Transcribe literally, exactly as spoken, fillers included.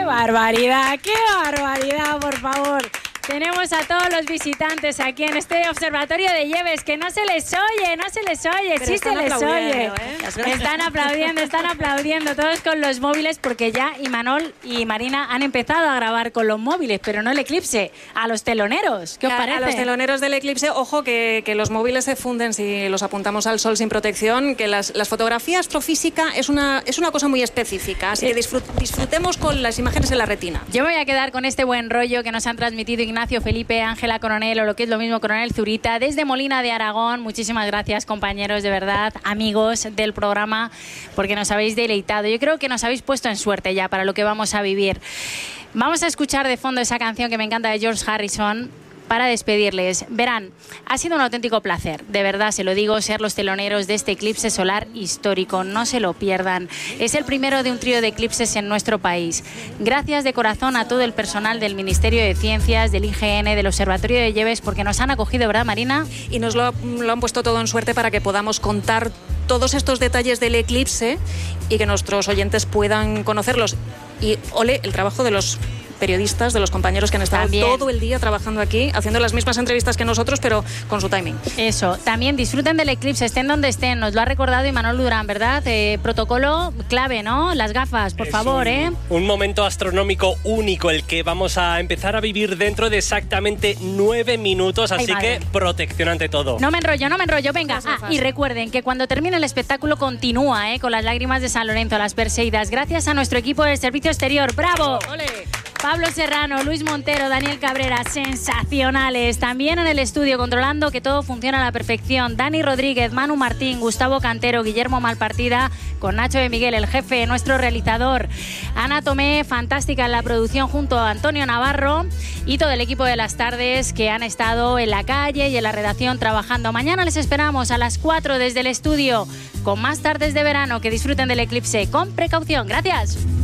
barbaridad! ¡Qué barbaridad, por favor! Tenemos a todos los visitantes aquí en este observatorio de Lleves, que no se les oye, no se les oye, Pero sí se les oye. ¿eh? Están aplaudiendo, están aplaudiendo, todos con los móviles, porque ya Imanol y Marina han empezado a grabar con los móviles, pero no el eclipse, a los teloneros. ¿Qué os parece? A los teloneros del eclipse, ojo, que, que los móviles se funden si los apuntamos al sol sin protección, que las, las fotografías astrofísica es una, es una cosa muy específica, así que disfrut, disfrutemos con las imágenes en la retina. Yo me voy a quedar con este buen rollo que nos han transmitido Ignacio Felipe, Ángela Coronel, o lo que es lo mismo, Coronel Zurita, desde Molina de Aragón. Muchísimas gracias, compañeros, de verdad, amigos del programa, porque nos habéis deleitado. Yo creo que nos habéis puesto en suerte ya para lo que vamos a vivir. Vamos a escuchar de fondo esa canción que me encanta de George Harrison para despedirles. Verán, ha sido un auténtico placer, de verdad se lo digo, ser los teloneros de este eclipse solar histórico. No se lo pierdan. Es el primero de un trío de eclipses en nuestro país. Gracias de corazón a todo el personal del Ministerio de Ciencias, del I G N, del Observatorio de Lleves, porque nos han acogido, ¿verdad, Marina? Y nos lo, lo han puesto todo en suerte para que podamos contar todos estos detalles del eclipse y que nuestros oyentes puedan conocerlos. Y ole, el trabajo de los periodistas, de los compañeros que han estado también todo el día trabajando aquí, haciendo las mismas entrevistas que nosotros, pero con su timing. Eso, también disfruten del eclipse, estén donde estén, nos lo ha recordado Imanol Durán, ¿verdad? Eh, protocolo clave, ¿no? Las gafas, por es favor, un, ¿eh? Un momento astronómico único, el que vamos a empezar a vivir dentro de exactamente nueve minutos, así Ay, que protección ante todo. No me enrollo, no me enrollo, venga. Ah, y recuerden que cuando termine el espectáculo continúa, ¿eh? Con las lágrimas de San Lorenzo, las Perseidas, gracias a nuestro equipo del Servicio Exterior. ¡Bravo! ¡Ole! Pablo Serrano, Luis Montero, Daniel Cabrera, sensacionales. También en el estudio, controlando que todo funciona a la perfección, Dani Rodríguez, Manu Martín, Gustavo Cantero, Guillermo Malpartida, con Nacho de Miguel, el jefe, nuestro realizador. Ana Tomé, fantástica en la producción, junto a Antonio Navarro y todo el equipo de Las Tardes que han estado en la calle y en la redacción trabajando. Mañana les esperamos a las cuatro desde el estudio con más Tardes de Verano. Que disfruten del eclipse con precaución. Gracias.